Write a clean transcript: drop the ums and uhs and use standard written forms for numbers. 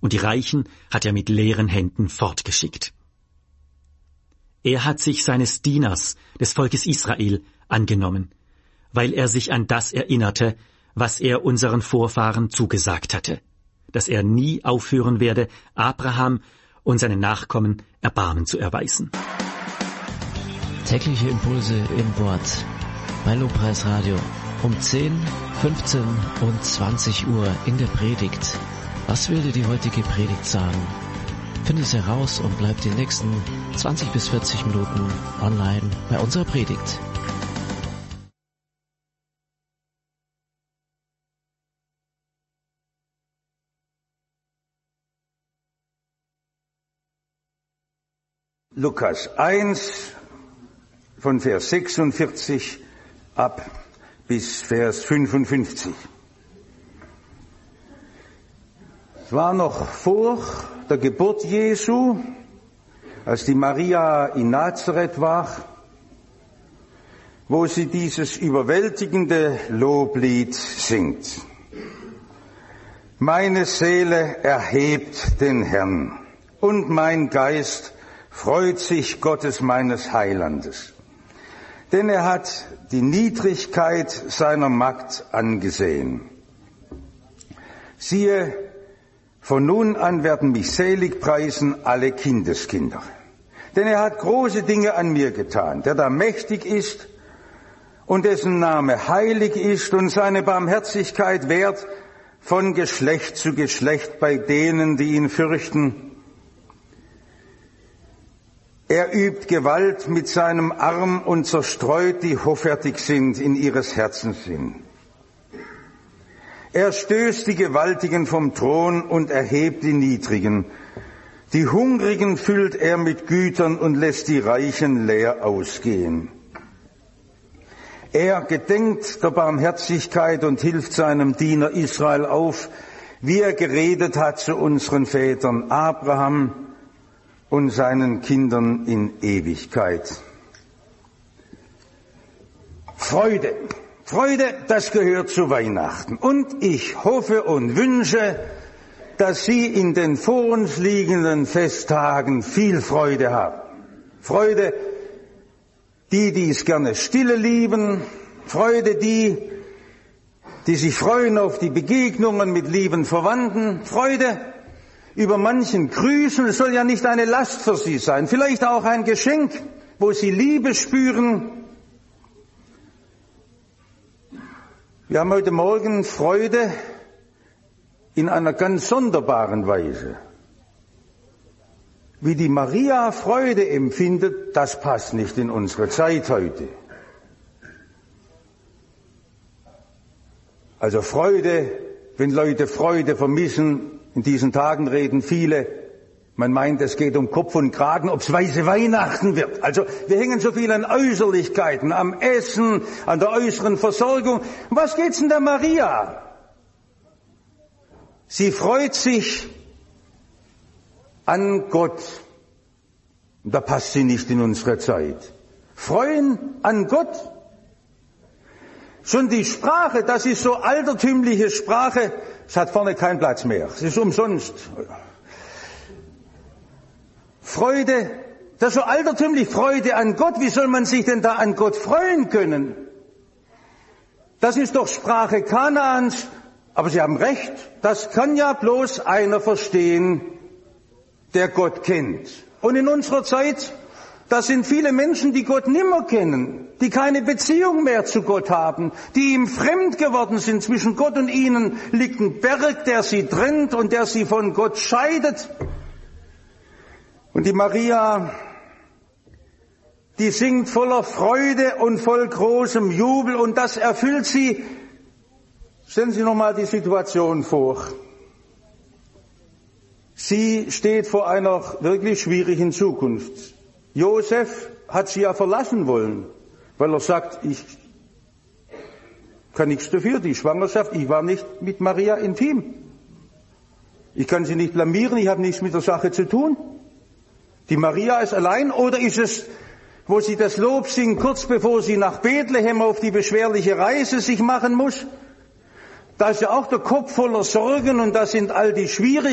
und die Reichen hat er mit leeren Händen fortgeschickt. Er hat sich seines Dieners, des Volkes Israel, angenommen, weil er sich an das erinnerte, was er unseren Vorfahren zugesagt hatte, dass er nie aufhören werde, Abraham und seinen Nachkommen Erbarmen zu erweisen. Tägliche Impulse im Wort bei Lobpreis Radio um 10, 15 und 20 Uhr in der Predigt. Was will dir die heutige Predigt sagen? Finde es heraus und bleib die nächsten 20 bis 40 Minuten online bei unserer Predigt. Lukas 1 von Vers 46 ab bis Vers 55. Es war noch vor der Geburt Jesu, als die Maria in Nazareth war, wo sie dieses überwältigende Loblied singt. Meine Seele erhebt den Herrn und mein Geist freut sich Gottes meines Heilandes. Denn er hat die Niedrigkeit seiner Magd angesehen. Siehe, von nun an werden mich selig preisen alle Kindeskinder. Denn er hat große Dinge an mir getan, der da mächtig ist und dessen Name heilig ist und seine Barmherzigkeit währt von Geschlecht zu Geschlecht bei denen, die ihn fürchten. Er übt Gewalt mit seinem Arm und zerstreut, die hoffärtig sind in ihres Herzens Sinn. Er stößt die Gewaltigen vom Thron und erhebt die Niedrigen. Die Hungrigen füllt er mit Gütern und lässt die Reichen leer ausgehen. Er gedenkt der Barmherzigkeit und hilft seinem Diener Israel auf, wie er geredet hat zu unseren Vätern Abraham und seinen Kindern in Ewigkeit. Freude, Freude, das gehört zu Weihnachten. Und ich hoffe und wünsche, dass Sie in den vor uns liegenden Festtagen viel Freude haben. Freude, die es gerne stille lieben. Freude, die sich freuen auf die Begegnungen mit lieben Verwandten. Freude über manchen Grüßen. Es soll ja nicht eine Last für Sie sein. Vielleicht auch ein Geschenk, wo Sie Liebe spüren. Wir haben heute Morgen Freude in einer ganz sonderbaren Weise. Wie die Maria Freude empfindet, das passt nicht in unsere Zeit heute. Also Freude, wenn Leute Freude vermissen, in diesen Tagen reden viele, man meint, es geht um Kopf und Kragen, ob's weiße Weihnachten wird. Also wir hängen so viel an Äußerlichkeiten, am Essen, an der äußeren Versorgung. Um was geht's denn der Maria? Sie freut sich an Gott. Und da passt sie nicht in unsere Zeit. Freuen an Gott? Schon die Sprache, das ist so altertümliche Sprache, es hat vorne keinen Platz mehr. Es ist umsonst. Freude, das ist so altertümlich, Freude an Gott. Wie soll man sich denn da an Gott freuen können? Das ist doch Sprache Kanaans. Aber Sie haben recht, das kann ja bloß einer verstehen, der Gott kennt. Und in unserer Zeit, da sind viele Menschen, die Gott nimmer kennen, die keine Beziehung mehr zu Gott haben, die ihm fremd geworden sind. Zwischen Gott und ihnen liegt ein Berg, der sie trennt und der sie von Gott scheidet. Und die Maria, die singt voller Freude und voll großem Jubel und das erfüllt sie. Stellen Sie noch mal die Situation vor. Sie steht vor einer wirklich schwierigen Zukunft. Josef hat sie ja verlassen wollen, weil er sagt, ich kann nichts dafür, die Schwangerschaft, ich war nicht mit Maria intim. Ich kann sie nicht blamieren, ich habe nichts mit der Sache zu tun. Die Maria ist allein, oder ist es, wo sie das Lob singt, kurz bevor sie nach Bethlehem auf die beschwerliche Reise sich machen muss? Da ist ja auch der Kopf voller Sorgen und da sind all die Schwierigkeiten.